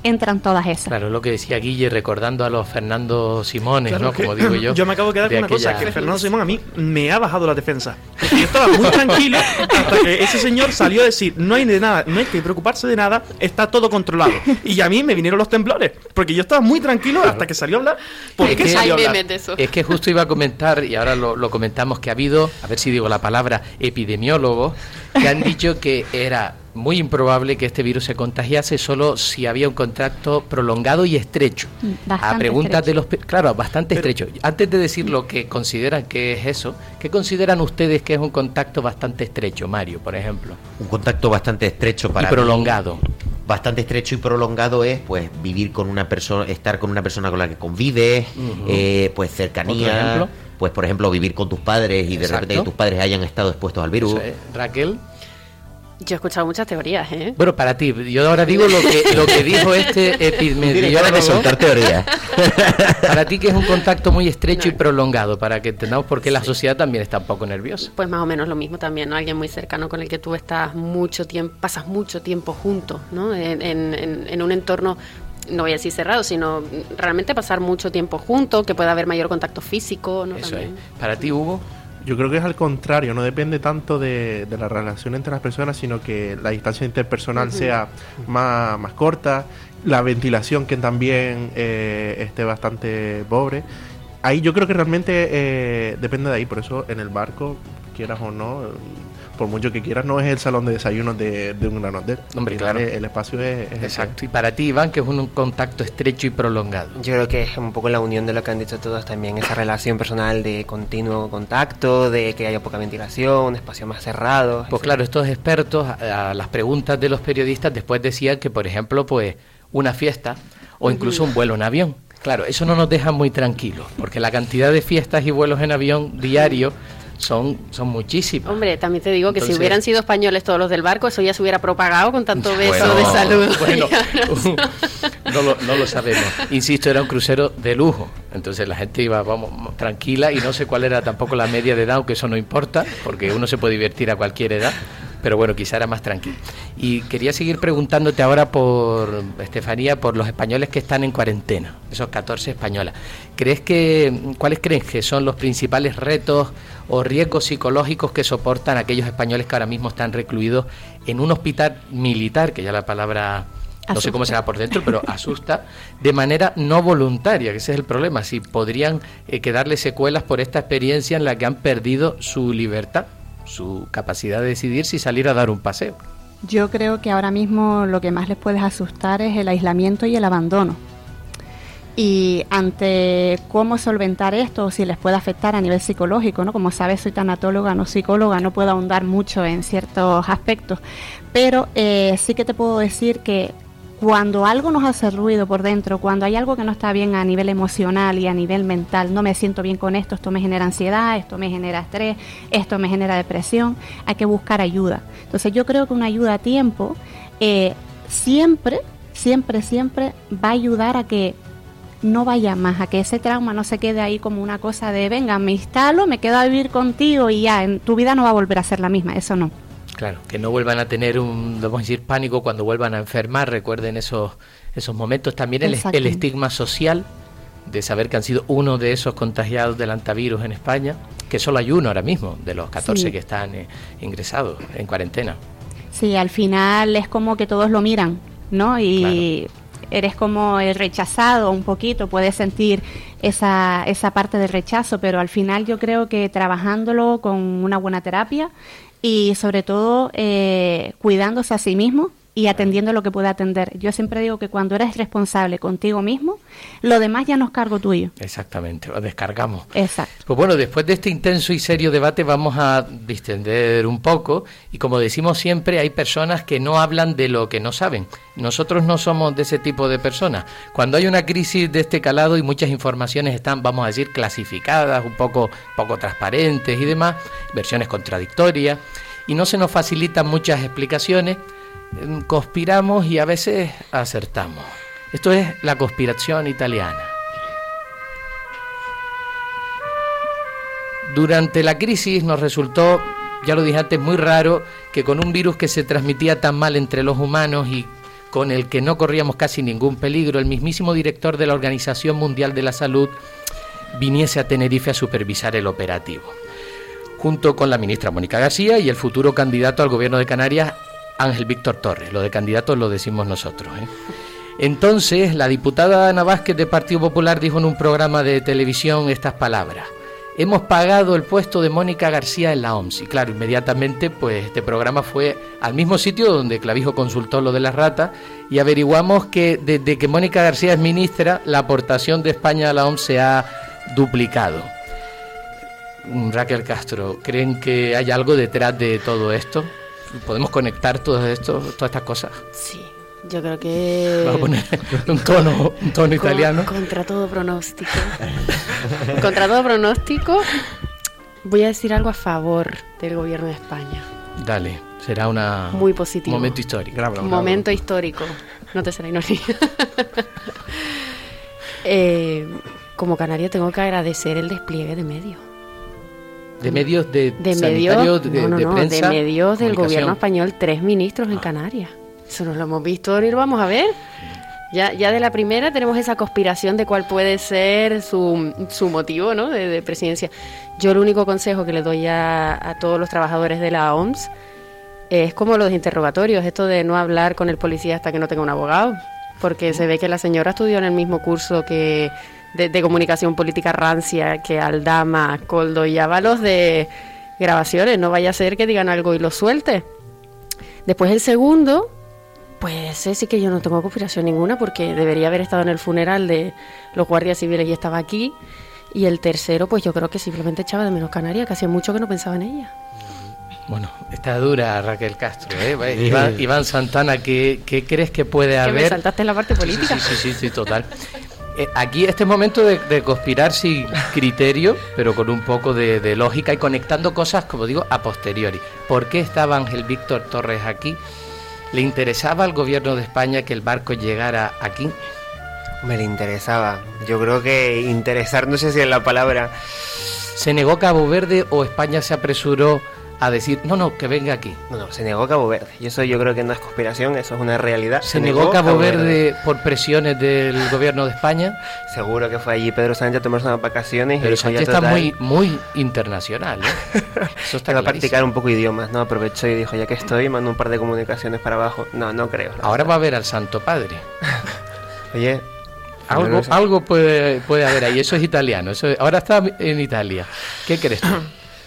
entran todas esas. Claro, lo que decía Guille, recordando a los Fernando Simones, Claro, ¿no? que Como digo yo. Yo me acabo de quedar de con una cosa, aquella- que Fernando Simón a mí me ha bajado la defensa. Porque yo estaba muy tranquilo hasta que ese señor salió a decir, no hay de nada, no hay que preocuparse de nada, está todo controlado. Y a mí me vinieron los temblores, porque yo estaba muy tranquilo hasta que salió a hablar. ¿Por Es qué que- salió a Hay hablar? memes de eso. Es que justo iba a comentar, y ahora lo, lo comentamos, que ha habido, a ver si digo la palabra, epidemiólogos, que han dicho que era muy improbable que este virus se contagiase solo si había un contacto prolongado y estrecho. Bastante a preguntas estrecho. de los... pe- Claro, bastante Pero- estrecho. Antes de decir lo que consideran que es eso, ¿qué consideran ustedes que es un contacto bastante estrecho, Mario, por ejemplo? Un contacto bastante estrecho para y mí. prolongado. Bastante estrecho y prolongado es pues vivir con una persona, estar con una persona con la que convives, Ujú. eh, pues ¿Otro cercanía, ejemplo? pues por ejemplo vivir con tus padres y de Exacto. repente que tus padres hayan estado expuestos al virus. Eso es. Raquel. Yo he escuchado muchas teorías, ¿eh? Bueno, para ti, yo ahora digo lo que lo que dijo este Tienes ganas de epidemiólogo. soltar teorías. Para ti que es un contacto muy estrecho No. y prolongado, para que entendamos por qué la sociedad también está un poco nerviosa. Pues más o menos lo mismo también, ¿no? Alguien muy cercano con el que tú estás mucho tiempo, pasas mucho tiempo juntos, ¿no? En, en, en- en un entorno, no voy a decir cerrado, sino realmente pasar mucho tiempo juntos, que pueda haber mayor contacto físico, ¿no? Eso es. También. Para ti, Hugo. Yo creo que es al contrario, no depende tanto de, de la relación entre las personas, sino que la distancia interpersonal Ujú. sea más, más corta, la ventilación que también eh, esté bastante pobre. Ahí yo creo que realmente eh, depende de ahí, por eso en el barco, quieras o no, por mucho que quieras, no es el salón de desayunos de, de un gran hotel. Hombre, Al final, claro. El, el espacio es, es ese. Exacto. Y para ti, Iván, que es un, un contacto estrecho y prolongado. Yo creo que es un poco la unión de lo que han dicho todos también, esa relación personal de continuo contacto, de que haya poca ventilación, un espacio más cerrado. Pues etcétera. claro, estos expertos, a, a las preguntas de los periodistas, después decían que, por ejemplo, pues una fiesta o incluso un vuelo en avión. Claro, eso no nos deja muy tranquilos, porque la cantidad de fiestas y vuelos en avión diario son, son muchísimas. Hombre, también te digo que Entonces- si hubieran sido españoles todos los del barco, eso ya se hubiera propagado con tanto beso Bueno, de salud. Bueno, Ya no sé. no lo, no lo sabemos. Insisto, era un crucero de lujo. Entonces la gente iba, vamos, tranquila, y no sé cuál era tampoco la media de edad, aunque eso no importa, porque uno se puede divertir a cualquier edad. Pero bueno, quizá era más tranquilo. Y quería seguir preguntándote ahora por, Estefanía, por los españoles que están en cuarentena, esos catorce españolas. ¿Crees que, cuáles crees que son los principales retos o riesgos psicológicos que soportan aquellos españoles que ahora mismo están recluidos en un hospital militar, que ya la palabra no sé cómo Asusta. será por dentro, pero asusta, de manera no voluntaria, que ese es el problema, si podrían eh, quedarle secuelas por esta experiencia en la que han perdido su libertad, su capacidad de decidir si salir a dar un paseo? Yo creo que ahora mismo lo que más les puede asustar es el aislamiento y el abandono. Y ante cómo solventar esto, o si les puede afectar a nivel psicológico, ¿no? Como sabes, soy tanatóloga, no psicóloga, no puedo ahondar mucho en ciertos aspectos, pero eh, sí que te puedo decir que cuando algo nos hace ruido por dentro, cuando hay algo que no está bien a nivel emocional y a nivel mental, no me siento bien con esto, esto me genera ansiedad, esto me genera estrés, esto me genera depresión, hay que buscar ayuda. Entonces yo creo que una ayuda a tiempo eh, siempre, siempre, siempre va a ayudar a que no vaya más, a que ese trauma no se quede ahí como una cosa de, venga, me instalo, me quedo a vivir contigo y ya, en tu vida no va a volver a ser la misma, eso no. Claro, que no vuelvan a tener un, vamos a decir, pánico cuando vuelvan a enfermar. Recuerden esos esos momentos. También el, el Exactamente. estigma social de saber que han sido uno de esos contagiados del antivirus en España, que solo hay uno ahora mismo de los catorce Sí. que están eh, ingresados en cuarentena. Sí, al final es como que todos lo miran, ¿no? Y eres como el rechazado un poquito, puedes sentir esa, esa parte del rechazo, pero al final yo creo que trabajándolo con una buena terapia y sobre todo eh, cuidándose a sí mismo y atendiendo lo que pueda atender. Yo siempre digo que cuando eres responsable contigo mismo, lo demás ya no es cargo tuyo. Exactamente, lo descargamos. Exacto. Pues bueno, después de este intenso y serio debate vamos a distender un poco, y como decimos siempre, hay personas que no hablan de lo que no saben. Nosotros no somos de ese tipo de personas. Cuando hay una crisis de este calado y muchas informaciones están, vamos a decir, clasificadas, un poco, poco transparentes y demás, versiones contradictorias, y no se nos facilitan muchas explicaciones, eh, conspiramos y a veces acertamos. Esto es la conspiración italiana. Durante la crisis nos resultó, ya lo dije antes, muy raro que con un virus que se transmitía tan mal entre los humanos y con el que no corríamos casi ningún peligro, el mismísimo director de la Organización Mundial de la Salud viniese a Tenerife a supervisar el operativo, junto con la ministra Mónica García y el futuro candidato al gobierno de Canarias, Ángel Víctor Torres. Lo de candidatos lo decimos nosotros, ¿eh? Entonces, la diputada Ana Vázquez del Partido Popular dijo en un programa de televisión estas palabras: hemos pagado el puesto de Mónica García en la O M S. Y claro, inmediatamente pues este programa fue al mismo sitio donde Clavijo consultó lo de las ratas y averiguamos que desde que Mónica García es ministra, la aportación de España a la O M S se ha duplicado. Raquel Castro, ¿creen que hay algo detrás de todo esto? ¿Podemos conectar todo esto, todas estas cosas? Sí, yo creo que... Vamos a poner un tono, un tono italiano. Contra todo pronóstico. Contra todo pronóstico, voy a decir algo a favor del gobierno de España. Dale, será una... Muy positivo. Un momento histórico. Grablo, Un grablo. momento histórico. No te será ironía. eh, como canaria tengo que agradecer el despliegue de medios. De medios de, De sanitarios, medios, de, no, no, de no, prensa, de medios del comunicación. gobierno español, tres ministros en Ah. Canarias. Eso no lo hemos visto ni lo vamos a ver. Ya, ya de la primera tenemos esa conspiración de cuál puede ser su, su motivo, ¿no?, de, de presidencia. Yo el único consejo que le doy a, a todos los trabajadores de la O M S es como los interrogatorios, esto de no hablar con el policía hasta que no tenga un abogado, porque se ve que la señora estudió en el mismo curso que de, de comunicación política rancia que Aldama, Coldo y Ábalos de grabaciones. No vaya a ser que digan algo y lo suelte. Después el segundo, pues ese sí que yo no tengo conspiración ninguna, porque debería haber estado en el funeral de los guardias civiles y estaba aquí. Y el tercero, pues yo creo que simplemente echaba de menos Canarias, que hacía mucho que no pensaba en ella. Bueno, está dura Raquel Castro, ¿eh? Iván, Iván Santana, ¿qué, qué crees que puede haber? Que me saltaste en la parte política. Sí, sí, sí, sí, sí, total. Eh, aquí este es momento de, de conspirar sin criterio, pero con un poco de, de lógica y conectando cosas, como digo, a posteriori. ¿Por qué estaba Ángel Víctor Torres aquí? ¿Le interesaba al gobierno de España que el barco llegara aquí? Me le interesaba. Yo creo que interesar, no sé si es la palabra. ¿Se negó Cabo Verde o España se apresuró a decir, no, no, que venga aquí? No, no, se negó Cabo Verde. Y eso yo creo que no es conspiración, eso es una realidad. ¿Se negó Cabo Verde por presiones del gobierno de España? Seguro que fue allí Pedro Sánchez a tomarse unas vacaciones. Pero y dijo, Sánchez ya está total, muy, muy internacional, ¿eh? Eso está va a clarísimo. practicar un poco idiomas, ¿no? Aprovechó y dijo, ya que estoy, mando un par de comunicaciones para abajo. No, no creo. la Ahora verdad. va a ver al Santo Padre. Oye, Algo, no sé. algo puede, puede haber ahí. Eso es italiano. Eso es- ahora está en Italia. ¿Qué crees tú?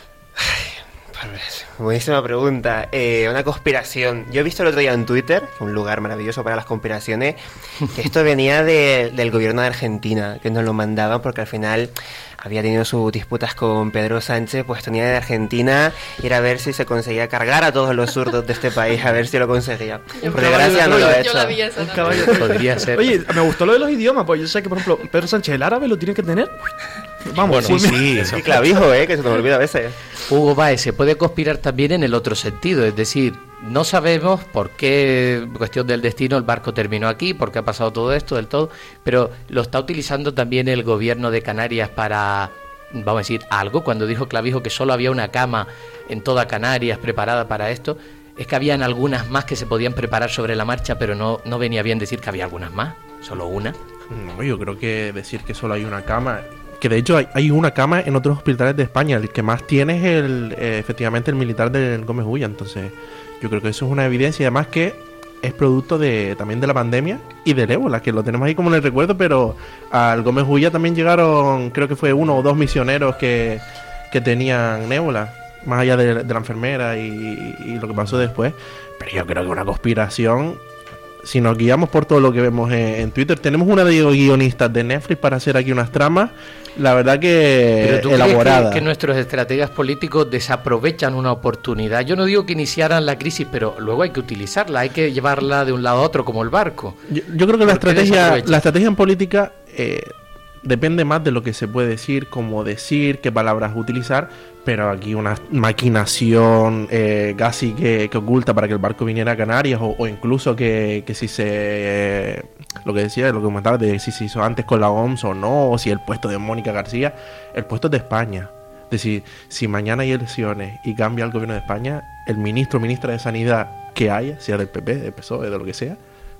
Buenísima pregunta. Eh, una conspiración. Yo he visto el otro día en Twitter, un lugar maravilloso para las conspiraciones, que esto venía de- del gobierno de Argentina, que nos lo mandaban porque al final había tenido sus disputas con Pedro Sánchez, pues tenía de Argentina ir a ver si se conseguía cargar a todos los zurdos de este país, a ver si lo conseguía. Un Por caballo desgracia de no lo Troya. ha Yo hecho. la vi esa Un también. caballo de- Podría ser. Oye, me gustó lo de los idiomas, pues yo sé que, por ejemplo, Pedro Sánchez el árabe lo tiene que tener. Vamos, Bueno, sí, sí, Sí, clavijo, eh, que se te olvida a veces. Hugo Báez se puede conspirar también en el otro sentido, es decir, no sabemos por qué, cuestión del destino, el barco terminó aquí, por qué ha pasado todo esto, del todo, pero lo está utilizando también el gobierno de Canarias para, vamos a decir, algo. Cuando dijo Clavijo que solo había una cama en toda Canarias preparada para esto, es que habían algunas más que se podían preparar sobre la marcha, pero no, no venía bien decir que había algunas más, solo una. No, yo creo que decir que solo hay una cama, que de hecho hay, hay una cama en otros hospitales de España, el que más tiene es el, eh, efectivamente el militar del Gómez Ulla, entonces yo creo que eso es una evidencia y además que es producto de también de la pandemia y del ébola, que lo tenemos ahí como en el recuerdo, pero al Gómez Ulla también llegaron, creo que fue uno o dos misioneros que, que tenían ébola, más allá de, de la enfermera y, y lo que pasó después, pero yo creo que una conspiración. Si nos guiamos por todo lo que vemos en, en Twitter, tenemos una de guionistas de Netflix para hacer aquí unas tramas, la verdad que Pero tú elaboradas. crees que, que nuestros estrategas políticos desaprovechan una oportunidad. Yo no digo que iniciaran la crisis, pero luego hay que utilizarla, hay que llevarla de un lado a otro como el barco. Yo, yo creo que la ¿Por qué estrategia, desaprovechan? la estrategia en política eh, depende más de lo que se puede decir, cómo decir, qué palabras utilizar, pero aquí una maquinación eh, casi que, que oculta para que el barco viniera a Canarias o, o incluso que, que si se... eh, lo que decía, lo que comentaba de si se hizo antes con la O M S o no, o si el puesto de Mónica García, el puesto es de España. Es decir, si mañana hay elecciones y cambia el gobierno de España, el ministro o ministra de Sanidad que haya, sea del P P, del P S O E, de lo que sea,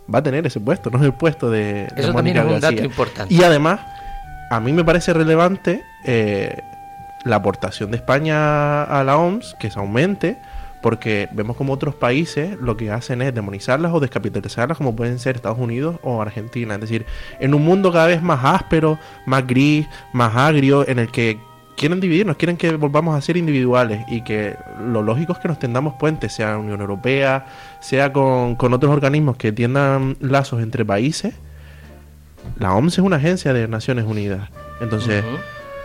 va a tener ese puesto, no es el puesto de, de Eso Mónica también es un García. dato importante. Y además, a mí me parece relevante eh, la aportación de España a la O M S, que se aumente, porque vemos como otros países lo que hacen es demonizarlas o descapitalizarlas, como pueden ser Estados Unidos o Argentina. Es decir, en un mundo cada vez más áspero, más gris, más agrio, en el que quieren dividirnos, quieren que volvamos a ser individuales, y que lo lógico es que nos tendamos puentes, sea la Unión Europea, sea con, con otros organismos que tiendan lazos entre países. La O M S es una agencia de Naciones Unidas. Entonces, uh-huh.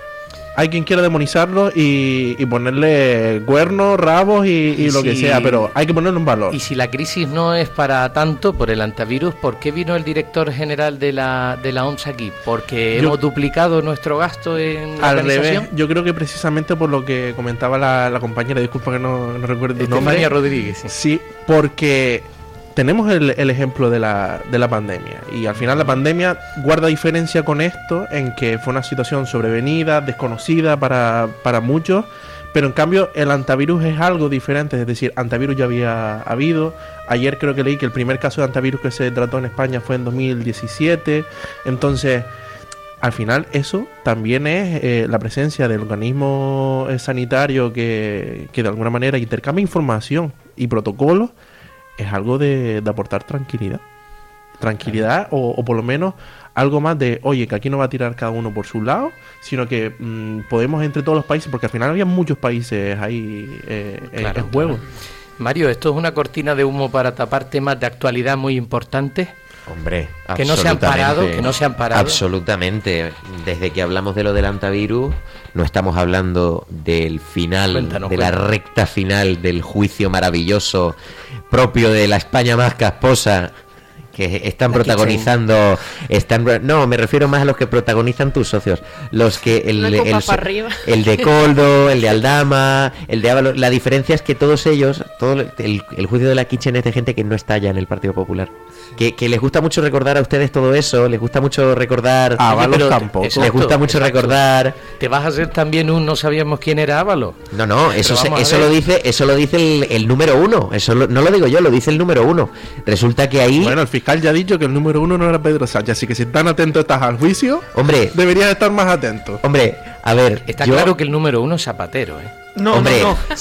hay quien quiera demonizarlo y, y ponerle cuernos, rabos y, y, y lo si, que sea, pero hay que ponerlo en valor. Y si la crisis no es para tanto por el antivirus, ¿por qué vino el director general de la, de la O M S aquí? ¿Porque yo, hemos duplicado nuestro gasto en la al organización? Revés, yo creo que precisamente por lo que comentaba la, la compañera, disculpa que no, no recuerdo el nombre. Estefania Rodríguez. Sí, sí porque tenemos el, el ejemplo de la, de la pandemia, y al final la pandemia guarda diferencia con esto en que fue una situación sobrevenida, desconocida para, para muchos, pero en cambio el antivirus es algo diferente. Es decir, antivirus ya había habido. Ayer creo que leí que el primer caso de antivirus que se trató en España fue en dos mil diecisiete. Entonces, al final eso también es eh, la presencia del organismo sanitario que, que de alguna manera intercambia información y protocolos. Es algo de, de aportar tranquilidad. Tranquilidad o, o por lo menos algo más de, oye, que aquí no va a tirar cada uno por su lado, sino que mmm, podemos entre todos los países, porque al final había muchos países ahí eh, claro, en juego. Claro. Mario, ¿esto es una cortina de humo para tapar temas de actualidad muy importantes? Hombre, que no se han parado, que no se han parado. Absolutamente. Desde que hablamos de lo del antivirus, no estamos hablando del final, cuéntanos, de cuéntanos. La recta final del juicio maravilloso propio de la España más casposa, que están la protagonizando, están no, me refiero más a los que protagonizan tus socios, los que el, el, el, el de Coldo, el de Aldama, el de Ábalos. La diferencia es que todos ellos, todo el, el juicio de la Kitchen es de gente que no está ya en el Partido Popular. Que, que les gusta mucho recordar a ustedes todo eso, les gusta mucho recordar Ábalos tampoco. Exacto, les gusta mucho exacto. recordar. ¿Te vas a hacer también un no sabíamos quién era Ábalos? No, no, eso se, eso lo dice, eso lo dice el, el número uno, eso lo, no lo digo yo, lo dice el número uno. Resulta que ahí. Bueno, el fiscal ya ha dicho que el número uno no era Pedro Sánchez, así que si tan atento estás al juicio, hombre, deberías estar más atento. Hombre, a ver, está yo... claro que el número uno es Zapatero, ¿eh? No, Hombre, no, no.